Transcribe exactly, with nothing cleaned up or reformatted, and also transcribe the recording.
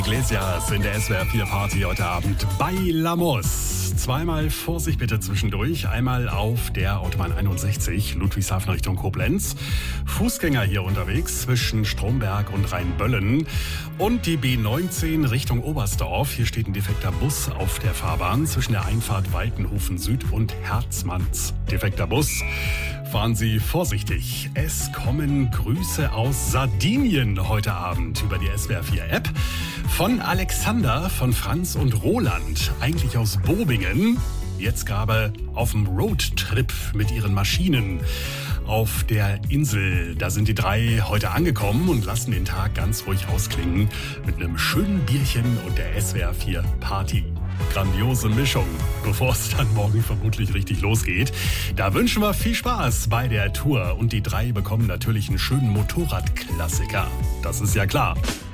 Iglesias in der S W R vier Party heute Abend bei Lamos. Zweimal Vorsicht bitte zwischendurch. Einmal auf der Autobahn einundsechzig, Ludwigshafen Richtung Koblenz. Fußgänger hier unterwegs zwischen Stromberg und Rheinböllen. Und die B neunzehn Richtung Oberstdorf. Hier steht ein defekter Bus auf der Fahrbahn zwischen der Einfahrt Waltenhofen Süd und Herzmanns. Defekter Bus. Fahren Sie vorsichtig. Es kommen Grüße aus Sardinien heute Abend über die S W R vier App. Von Alexander, von Franz und Roland, eigentlich aus Bobingen. Jetzt gerade auf dem Roadtrip mit ihren Maschinen auf der Insel. Da sind die drei heute angekommen und lassen den Tag ganz ruhig ausklingen mit einem schönen Bierchen und der S W R vier Party. Grandiose Mischung, bevor es dann morgen vermutlich richtig losgeht. Da wünschen wir viel Spaß bei der Tour und die drei bekommen natürlich einen schönen Motorradklassiker. Das ist ja klar.